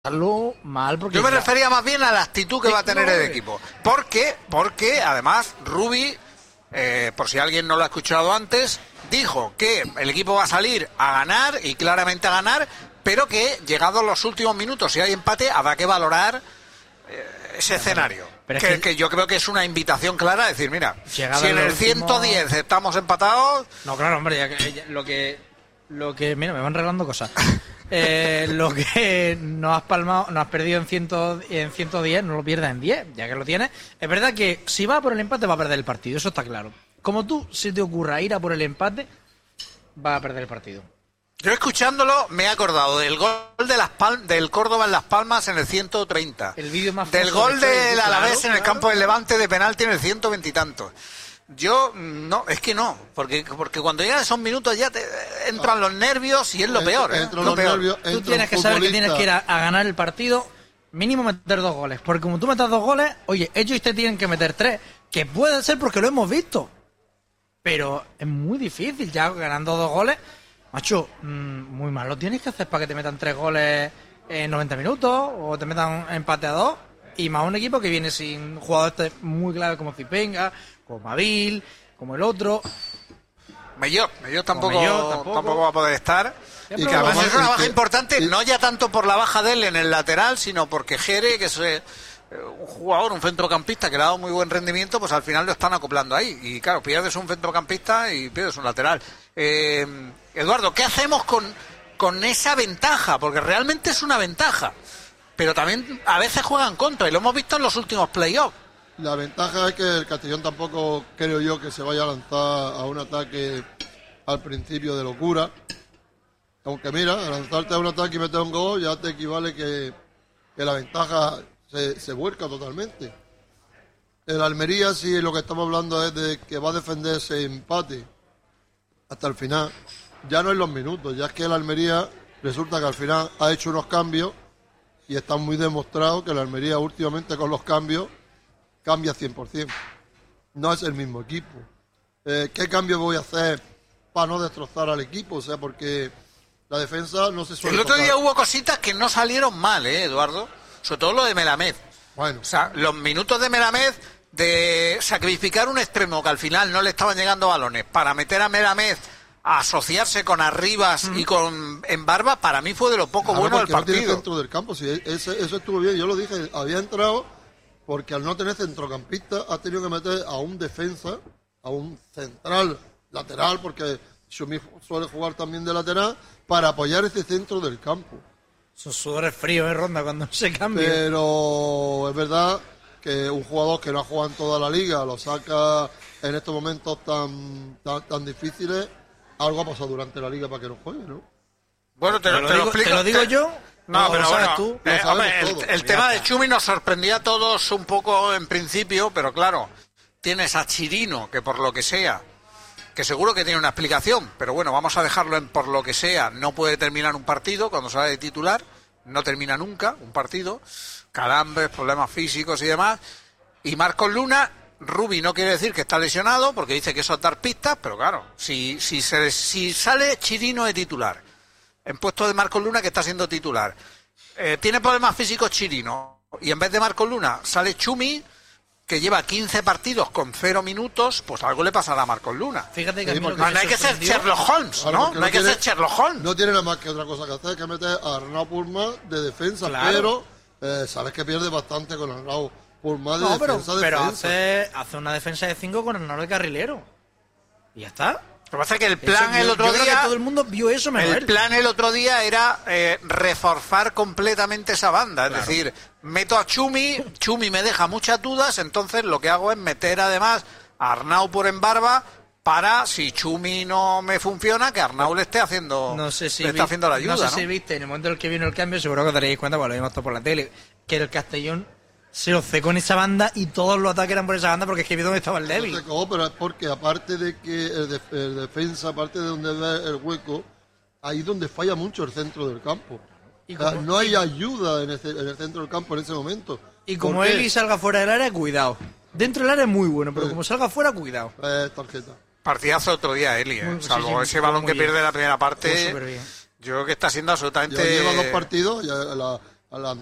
mal porque yo me refería más bien a la actitud que va a tener el equipo. Porque además Rubi, por si alguien no lo ha escuchado antes, dijo que el equipo va a salir a ganar y claramente a ganar, pero que llegados los últimos minutos, si hay empate, habrá que valorar ese escenario. Que yo creo que es una invitación clara a decir, mira, si en el 110 estamos empatados... No, claro, hombre, lo que mira, me van regalando cosas. Lo que no has perdido en 110, no lo pierdas en 10, ya que lo tienes. Es verdad que si va por el empate va a perder el partido, eso está claro. Como tú, si te ocurra ir a por el empate, va a perder el partido. Yo escuchándolo me he acordado del gol del Córdoba en Las Palmas en el 130. El vídeo más del gol del Alavés en el campo del Levante de penalti en el 120 y tantos. Yo no, es que no, porque cuando llegan esos minutos ya te entran los nervios y es lo peor. Tú tienes que saber que tienes que ir a ganar el partido, mínimo meter 2 goles, porque como tú metas 2 goles, oye, ellos te tienen que meter 3, que puede ser porque lo hemos visto, pero es muy difícil ya ganando 2 goles. Macho, muy mal lo tienes que hacer para que te metan 3 goles en 90 minutos o te metan empate a 2, y más un equipo que viene sin jugadores muy clave como Zipenga, como Mabil, como el otro. Mellor tampoco va a poder estar. Y que además es una baja importante, no ya tanto por la baja de él en el lateral, sino porque Jere, que es un jugador, un centrocampista que le ha dado muy buen rendimiento, pues al final lo están acoplando ahí. Y claro, pierdes un centrocampista y pierdes un lateral. Eduardo, ¿qué hacemos con esa ventaja? Porque realmente es una ventaja, pero también a veces juegan contra, y lo hemos visto en los últimos playoffs. La ventaja es que el Castellón tampoco creo yo que se vaya a lanzar a un ataque al principio de locura. Aunque mira, lanzarte a un ataque y meter un gol ya te equivale que la ventaja se vuelca totalmente. El Almería, sí, lo que estamos hablando es de que va a defender ese empate hasta el final. Ya no en los minutos, ya es que el Almería resulta que al final ha hecho unos cambios y está muy demostrado que el Almería últimamente con los cambios cambia 100%. No es el mismo equipo. ¿Qué cambio voy a hacer para no destrozar al equipo? O sea, porque la defensa no se suele... El otro día hubo cositas que no salieron mal, Eduardo. Sobre todo lo de Melamed. Bueno. O sea, los minutos de Melamed, de sacrificar un extremo que al final no le estaban llegando balones para meter a Melamed a asociarse con Arribas y con Embarba, para mí fue de lo poco bueno del partido. No tiene centro del campo, sí, eso estuvo bien. Yo lo dije, había entrado porque al no tener centrocampista ha tenido que meter a un defensa, a un central lateral, porque Xumi suele jugar también de lateral, para apoyar ese centro del campo. Esos sudores fríos, Ronda, cuando se cambia. Pero es verdad que un jugador que no ha jugado en toda la liga lo saca en estos momentos tan difíciles. Algo ha pasado durante la liga para que no juegue, ¿no? Bueno, te lo explico. ¿Te lo digo yo? No, pero sabes bueno, tú. El tema de Xumi nos sorprendía a todos un poco en principio, pero claro, tienes a Chirino, que por lo que sea, que seguro que tiene una explicación, pero bueno, vamos a dejarlo en por lo que sea, no puede terminar un partido cuando sale de titular, no termina nunca un partido, calambres, problemas físicos y demás, y Marcos Luna, Rubi no quiere decir que está lesionado, porque dice que eso es dar pistas, pero claro, si sale Chirino de titular, en puesto de Marcos Luna que está siendo titular, tiene problemas físicos Chirino, y en vez de Marcos Luna sale Xumi, que lleva 15 partidos con 0 minutos, pues algo le pasará a Marcos Luna. Fíjate que no hay que ser Sherlock Holmes, ¿no? No hay que ser Sherlock Holmes. No tiene nada más que otra cosa que hacer que meter a Arnau Pulma de defensa, claro. Pero sabes que pierde bastante con Arnau Pulma de defensa. Pero hace una defensa de 5 con Arnau de carrilero. Y ya está. Lo que pasa es que el plan el otro día... Yo creo que todo el mundo vio eso mejor. El plan el otro día era reforzar completamente esa banda. Es decir, meto a Xumi me deja muchas dudas, entonces lo que hago es meter además a Arnau por Embarba para, si Xumi no me funciona, que Arnau le esté haciendo, está haciendo la ayuda. No sé si viste, en el momento en el que vino el cambio, seguro que os daréis cuenta, porque lo vimos todo por la tele, que el Castellón se lo cegó en esa banda y todos los ataques eran por esa banda porque es que vi dónde estaba el débil. Pero es porque aparte de que el defensa, aparte de donde ve el hueco, ahí donde falla mucho el centro del campo. No hay ayuda en el centro del campo en ese momento. Y como Eli salga fuera del área, cuidado. Dentro del área es muy bueno, pero como salga fuera, cuidado. Tarjeta. Partidazo otro día, Eli. Salvo ese balón que pierde la primera parte. Yo creo que está siendo absolutamente... Ya lleva 2 partidos, al